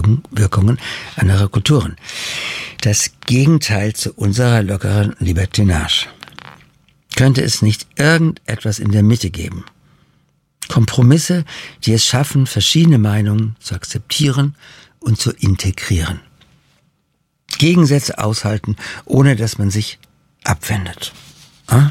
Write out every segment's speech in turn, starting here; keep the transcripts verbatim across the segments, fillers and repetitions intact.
Wirkungen anderer Kulturen. Das Gegenteil zu unserer lockeren Libertinage. Könnte es nicht irgendetwas in der Mitte geben? Kompromisse, die es schaffen, verschiedene Meinungen zu akzeptieren und zu integrieren. Gegensätze aushalten, ohne dass man sich abwendet. Hm?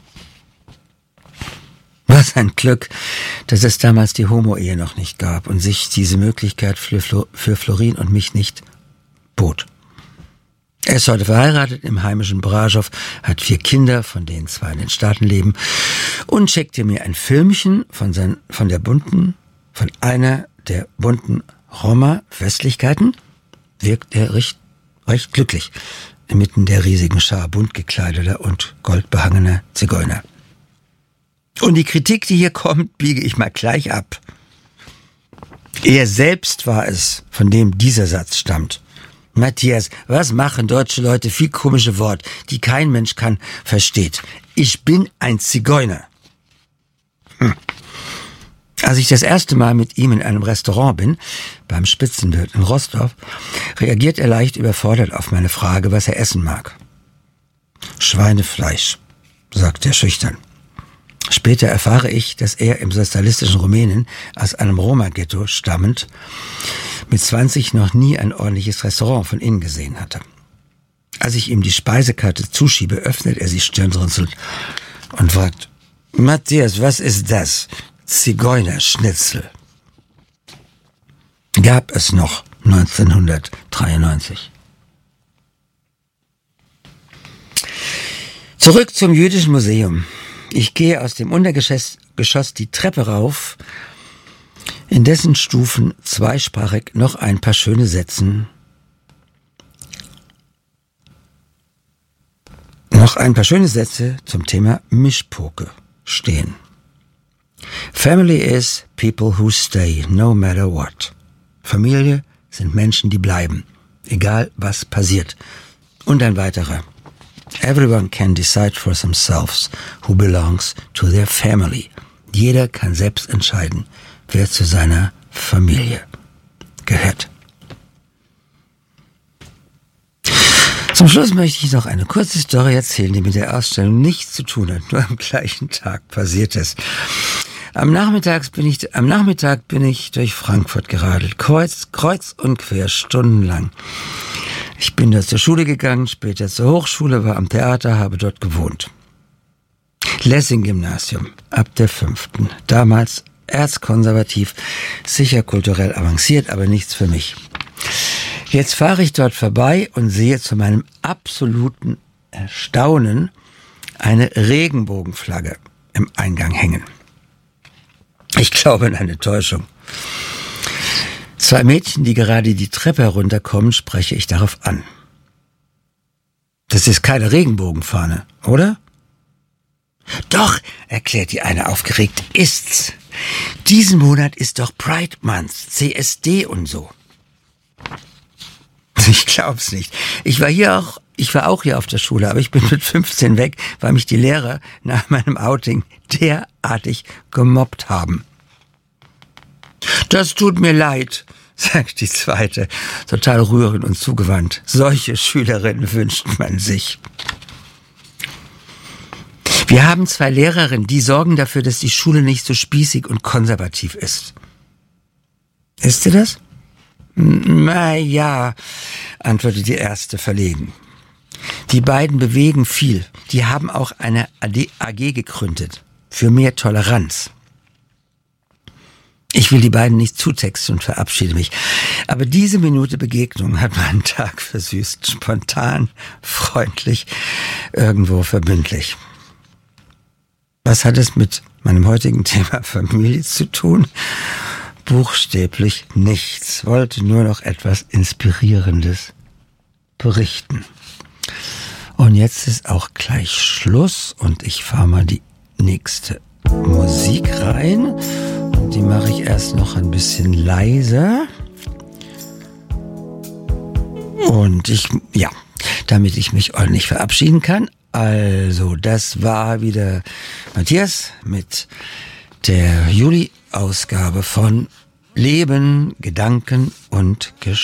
Was ein Glück, dass es damals die Homo-Ehe noch nicht gab und sich diese Möglichkeit für, Flo- für Florin und mich nicht bot. Er ist heute verheiratet im heimischen Brașov, hat vier Kinder, von denen zwei in den Staaten leben, und schickte mir ein Filmchen von, sein, von der bunten, von einer der bunten Roma-Festlichkeiten. Wirkt er recht, recht glücklich, inmitten der riesigen Schar bunt gekleideter und goldbehangener Zigeuner. Und die Kritik, die hier kommt, biege ich mal gleich ab. Er selbst war es, von dem dieser Satz stammt. Matthias, was machen deutsche Leute viel komische Wort, die kein Mensch kann, versteht. Ich bin ein Zigeuner. Hm. Als ich das erste Mal mit ihm in einem Restaurant bin, beim Spitzenwirt in Rostow, reagiert er leicht überfordert auf meine Frage, was er essen mag. Schweinefleisch, sagt er schüchtern. Später erfahre ich, dass er im sozialistischen Rumänien aus einem Roma-Ghetto stammend mit zwanzig noch nie ein ordentliches Restaurant von innen gesehen hatte. Als ich ihm die Speisekarte zuschiebe, öffnet er sie stirnrunzelnd und fragt, Matthias, was ist das? Zigeunerschnitzel. Gab es noch neunzehnhundertdreiundneunzig. Zurück zum Jüdischen Museum. Ich gehe aus dem Untergeschoss Geschoss die Treppe rauf, in dessen Stufen zweisprachig noch ein paar schöne Sätzen, noch ein paar schöne Sätze zum Thema Mischpoke stehen. Family is people who stay, no matter what. Familie sind Menschen, die bleiben, egal was passiert. Und ein weiterer. Everyone can decide for themselves who belongs to their family. Jeder kann selbst entscheiden, wer zu seiner Familie gehört. Zum Schluss möchte ich noch eine kurze Story erzählen, die mit der Ausstellung nichts zu tun hat. Nur am gleichen Tag passiert es. Am Nachmittag bin ich, am Nachmittag bin ich durch Frankfurt geradelt, kreuz, kreuz und quer, stundenlang. Ich bin da zur Schule gegangen, später zur Hochschule, war am Theater, habe dort gewohnt. Lessing-Gymnasium, ab der fünften. Damals erzkonservativ, sicher kulturell avanciert, aber nichts für mich. Jetzt fahre ich dort vorbei und sehe zu meinem absoluten Erstaunen eine Regenbogenflagge im Eingang hängen. Ich glaube an eine Täuschung. Zwei Mädchen, die gerade die Treppe herunterkommen, spreche ich darauf an. Das ist keine Regenbogenfahne, oder? Doch, erklärt die eine aufgeregt, ist's. Diesen Monat ist doch Pride Month, C S D und so. Ich glaub's nicht. Ich war hier auch, ich war auch hier auf der Schule, aber ich bin mit fünfzehn weg, weil mich die Lehrer nach meinem Outing derartig gemobbt haben. Das tut mir leid, sagt die zweite, total rührend und zugewandt. Solche Schülerinnen wünscht man sich. Wir haben zwei Lehrerinnen, die sorgen dafür, dass die Schule nicht so spießig und konservativ ist. Ist sie das? Na ja, antwortet die erste verlegen. Die beiden bewegen viel. Die haben auch eine A G gegründet für mehr Toleranz. Ich will die beiden nicht zutexten und verabschiede mich. Aber diese Minute Begegnung hat meinen Tag versüßt. Spontan, freundlich, irgendwo verbindlich. Was hat es mit meinem heutigen Thema Familie zu tun? Buchstäblich nichts. Wollte nur noch etwas Inspirierendes berichten. Und jetzt ist auch gleich Schluss und ich fahre mal die nächste Musik rein. Und die mache ich erst noch ein bisschen leiser. Und ich, ja, damit ich mich ordentlich verabschieden kann. Also, das war wieder Matthias mit der Juli-Ausgabe von Leben, Gedanken und Geschichte.